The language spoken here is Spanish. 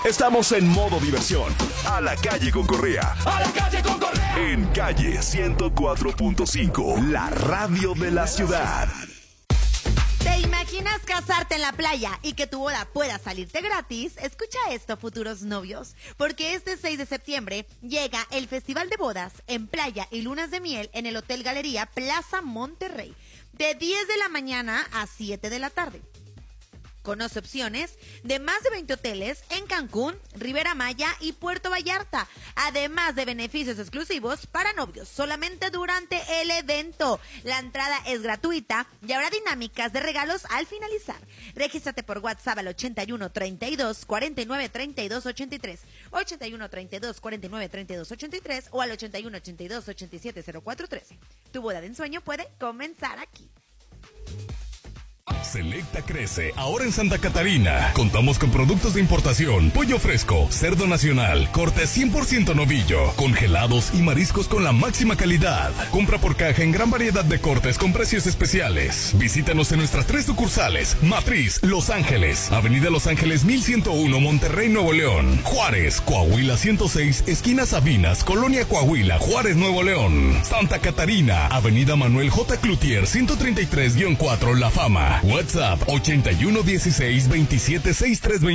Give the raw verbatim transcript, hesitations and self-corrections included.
Estamos en modo diversión. A la calle con Correa. ¡A la calle con Correa! En calle ciento cuatro punto cinco, la radio de la ciudad. ¿Te imaginas casarte en la playa y que tu boda pueda salirte gratis? Escucha esto, futuros novios, porque este seis de septiembre llega el Festival de Bodas en Playa y Lunas de Miel en el Hotel Galería Plaza Monterrey, de diez de la mañana a siete de la tarde. Conoce opciones de más de veinte hoteles en Cancún, Riviera Maya y Puerto Vallarta, además de beneficios exclusivos para novios solamente durante el evento. La entrada es gratuita y habrá dinámicas de regalos al finalizar. Regístrate por WhatsApp al ochenta y uno, treinta y dos, cuarenta y nueve, treinta y dos, ochenta y tres, ochenta y uno, treinta y dos, cuarenta y nueve, treinta y dos, ochenta y tres o al ochenta y uno, ochenta y dos, ochenta y siete, cero cuatro trece. Tu boda de ensueño puede comenzar aquí. Selecta crece ahora en Santa Catarina. Contamos con productos de importación, pollo fresco, cerdo nacional, corte cien por ciento novillo, congelados y mariscos con la máxima calidad. Compra por caja en gran variedad de cortes con precios especiales. Visítanos en nuestras tres sucursales: Matriz, Los Ángeles, Avenida Los Ángeles mil ciento uno, Monterrey, Nuevo León; Juárez, Coahuila ciento seis, esquina Sabinas, Colonia Coahuila, Juárez, Nuevo León; Santa Catarina, Avenida Manuel J. Cloutier ciento treinta y tres cuatro, La Fama. WhatsApp ochenta y uno, dieciséis, veintisiete, sesenta y tres,